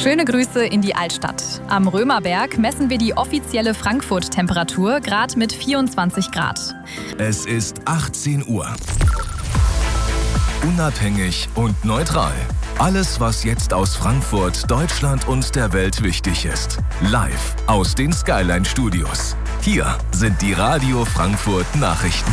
Schöne Grüße in die Altstadt. Am Römerberg messen wir die offizielle Frankfurt-Temperatur gerade mit 24 Grad. Es ist 18 Uhr. Unabhängig und neutral. Alles, was jetzt aus Frankfurt, Deutschland und der Welt wichtig ist. Live aus den Skyline-Studios. Hier sind die Radio Frankfurt Nachrichten.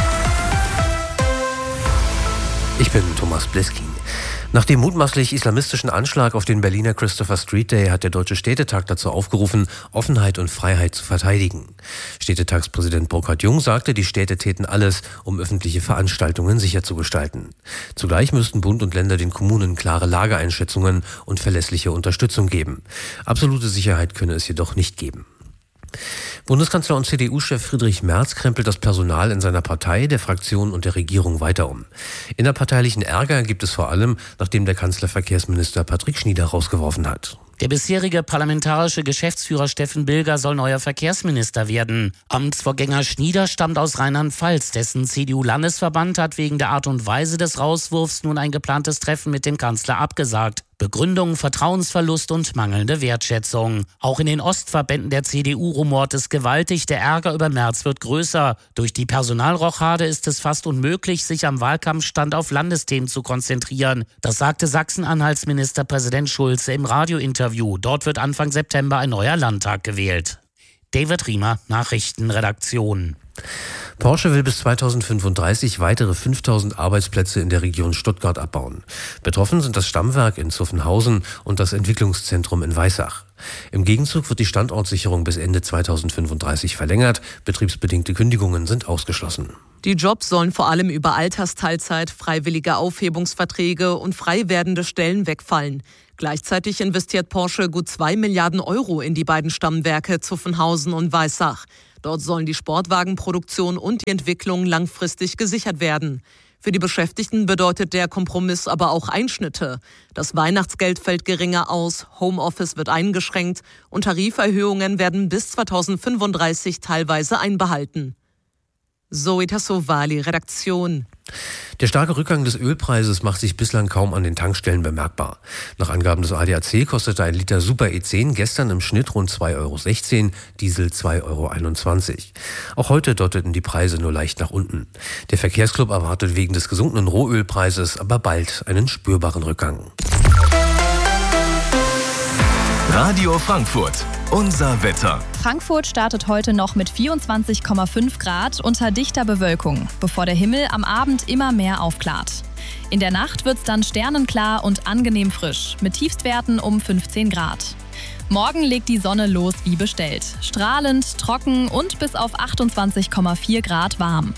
Ich bin Thomas Bliskin. Nach dem mutmaßlich islamistischen Anschlag auf den Berliner Christopher Street Day hat der Deutsche Städtetag dazu aufgerufen, Offenheit und Freiheit zu verteidigen. Städtetagspräsident Burkhard Jung sagte, die Städte täten alles, um öffentliche Veranstaltungen sicher zu gestalten. Zugleich müssten Bund und Länder den Kommunen klare Lageeinschätzungen und verlässliche Unterstützung geben. Absolute Sicherheit könne es jedoch nicht geben. Bundeskanzler und CDU-Chef Friedrich Merz krempelt das Personal in seiner Partei, der Fraktion und der Regierung weiter um. Innerparteilichen Ärger gibt es vor allem, nachdem der Kanzler Verkehrsminister Patrick Schnieder rausgeworfen hat. Der bisherige parlamentarische Geschäftsführer Steffen Bilger soll neuer Verkehrsminister werden. Amtsvorgänger Schnieder stammt aus Rheinland-Pfalz. Dessen CDU-Landesverband hat wegen der Art und Weise des Rauswurfs nun ein geplantes Treffen mit dem Kanzler abgesagt. Begründung, Vertrauensverlust und mangelnde Wertschätzung. Auch in den Ostverbänden der CDU rumort es gewaltig. Der Ärger über Merz wird größer. Durch die Personalrochade ist es fast unmöglich, sich am Wahlkampfstand auf Landesthemen zu konzentrieren. Das sagte Sachsen-Anhalts Ministerpräsident Schulze im Radiointerview. Dort wird Anfang September ein neuer Landtag gewählt. David Riemer, Nachrichtenredaktion. Porsche will bis 2035 weitere 5000 Arbeitsplätze in der Region Stuttgart abbauen. Betroffen sind das Stammwerk in Zuffenhausen und das Entwicklungszentrum in Weissach. Im Gegenzug wird die Standortsicherung bis Ende 2035 verlängert. Betriebsbedingte Kündigungen sind ausgeschlossen. Die Jobs sollen vor allem über Altersteilzeit, freiwillige Aufhebungsverträge und frei werdende Stellen wegfallen. Gleichzeitig investiert Porsche gut 2 Milliarden Euro in die beiden Stammwerke Zuffenhausen und Weissach. Dort sollen die Sportwagenproduktion und die Entwicklung langfristig gesichert werden. Für die Beschäftigten bedeutet der Kompromiss aber auch Einschnitte. Das Weihnachtsgeld fällt geringer aus, Homeoffice wird eingeschränkt und Tariferhöhungen werden bis 2035 teilweise einbehalten. Zoe Tassovali, Redaktion. Der starke Rückgang des Ölpreises macht sich bislang kaum an den Tankstellen bemerkbar. Nach Angaben des ADAC kostete ein Liter Super E10 gestern im Schnitt rund 2,16 €, Diesel 2,21 €. Auch heute deuteten die Preise nur leicht nach unten. Der Verkehrsclub erwartet wegen des gesunkenen Rohölpreises aber bald einen spürbaren Rückgang. Radio Frankfurt, unser Wetter. Frankfurt startet heute noch mit 24,5 Grad unter dichter Bewölkung, bevor der Himmel am Abend immer mehr aufklart. In der Nacht wird es dann sternenklar und angenehm frisch, mit Tiefstwerten um 15 Grad. Morgen legt die Sonne los wie bestellt. Strahlend, trocken und bis auf 28,4 Grad warm.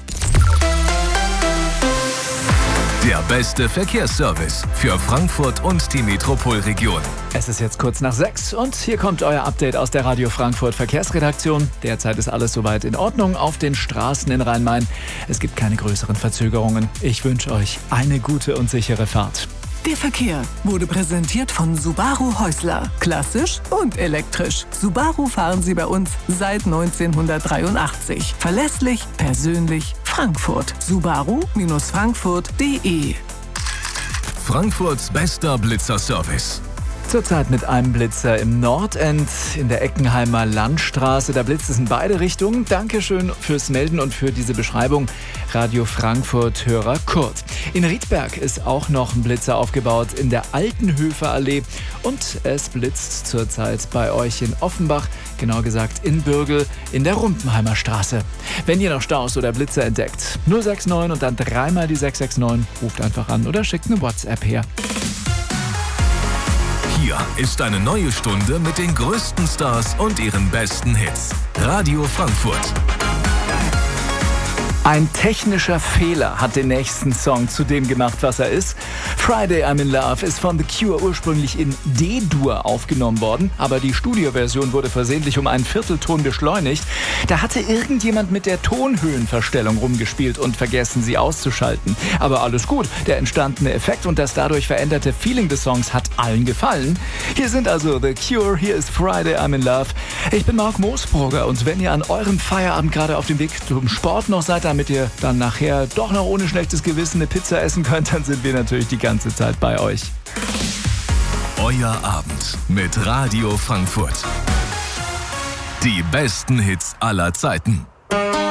Der beste Verkehrsservice für Frankfurt und die Metropolregion. Es ist jetzt kurz nach 6 und hier kommt euer Update aus der Radio Frankfurt Verkehrsredaktion. Derzeit ist alles soweit in Ordnung auf den Straßen in Rhein-Main. Es gibt keine größeren Verzögerungen. Ich wünsche euch eine gute und sichere Fahrt. Der Verkehr wurde präsentiert von Subaru Häusler. Klassisch und elektrisch. Subaru fahren Sie bei uns seit 1983. Verlässlich, persönlich, Frankfurt. Subaru-frankfurt.de. Frankfurts bester Blitzerservice. Zurzeit mit einem Blitzer im Nordend in der Eckenheimer Landstraße. Da blitzt es in beide Richtungen. Dankeschön fürs Melden und für diese Beschreibung. Radio Frankfurt-Hörer Kurt. In Riedberg ist auch noch ein Blitzer aufgebaut in der Altenhöfer Allee. Und es blitzt zurzeit bei euch in Offenbach, genau gesagt in Bürgel, in der Rumpenheimer Straße. Wenn ihr noch Staus oder Blitzer entdeckt, 069 und dann dreimal die 669, ruft einfach an oder schickt eine WhatsApp her. Hier ist eine neue Stunde mit den größten Stars und ihren besten Hits. Radio Frankfurt. Ein technischer Fehler hat den nächsten Song zu dem gemacht, was er ist. Friday I'm in Love ist von The Cure ursprünglich in D-Dur aufgenommen worden, aber die Studioversion wurde versehentlich um einen Viertelton beschleunigt. Da hatte irgendjemand mit der Tonhöhenverstellung rumgespielt und vergessen, sie auszuschalten. Aber alles gut, der entstandene Effekt und das dadurch veränderte Feeling des Songs hat allen gefallen. Hier sind also The Cure, hier ist Friday I'm in Love. Ich bin Marc Moosbrugger und wenn ihr an eurem Feierabend gerade auf dem Weg zum Sport noch seid, damit ihr dann nachher doch noch ohne schlechtes Gewissen eine Pizza essen könnt, dann sind wir natürlich die ganze Zeit bei euch. Neuer Abend mit Radio Frankfurt. Die besten Hits aller Zeiten.